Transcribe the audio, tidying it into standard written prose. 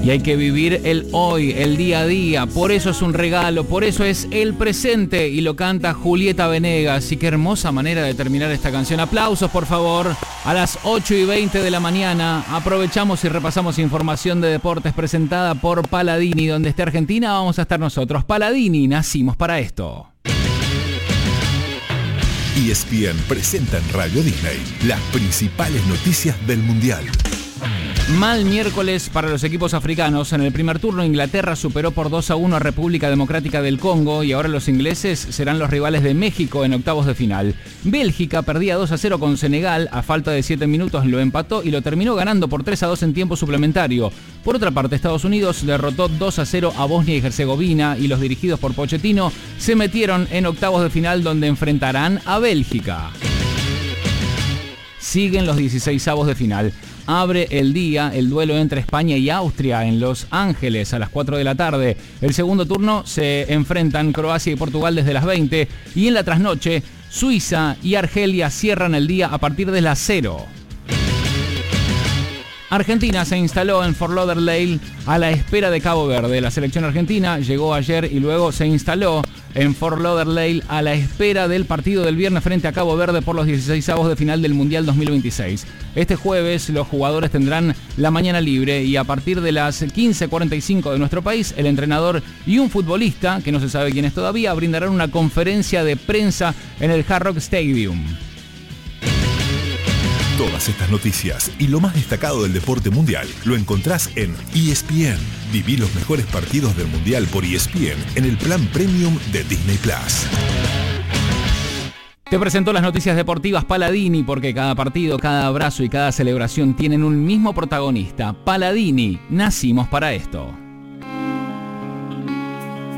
Y hay que vivir el hoy, el día a día. Por eso es un regalo, por eso es el presente. Y lo canta Julieta Venegas. Y qué hermosa manera de terminar esta canción. Aplausos, por favor. A las 8:20 de la mañana aprovechamos y repasamos información de deportes presentada por Paladini. Donde esté Argentina vamos a estar nosotros. Paladini, nacimos para esto. ESPN presenta en Radio Disney las principales noticias del Mundial. Mal miércoles para los equipos africanos. En el primer turno Inglaterra superó por 2-1 a República Democrática del Congo y ahora los ingleses serán los rivales de México en octavos de final. Bélgica perdía 2-0 con Senegal, a falta de 7 minutos lo empató y lo terminó ganando por 3-2 en tiempo suplementario. Por otra parte, Estados Unidos derrotó 2-0 a Bosnia y Herzegovina y los dirigidos por Pochettino se metieron en octavos de final donde enfrentarán a Bélgica. Siguen los 16avos de final. Abre el día el duelo entre España y Austria en Los Ángeles a las 4 de la tarde. El segundo turno se enfrentan Croacia y Portugal desde las 20 y en la trasnoche Suiza y Argelia cierran el día a partir de las 0. Argentina se instaló en Fort Lauderdale a la espera de Cabo Verde. La selección argentina llegó ayer y luego se instaló en Fort Lauderdale a la espera del partido del viernes frente a Cabo Verde por los 16avos de final del Mundial 2026. Este jueves los jugadores tendrán la mañana libre y a partir de las 15:45 de nuestro país, el entrenador y un futbolista, que no se sabe quién es todavía, brindarán una conferencia de prensa en el Hard Rock Stadium. Todas estas noticias y lo más destacado del deporte mundial lo encontrás en ESPN. Viví los mejores partidos del Mundial por ESPN en el plan Premium de Disney Plus. Te presentó las noticias deportivas Paladini porque cada partido, cada abrazo y cada celebración tienen un mismo protagonista. Paladini, nacimos para esto.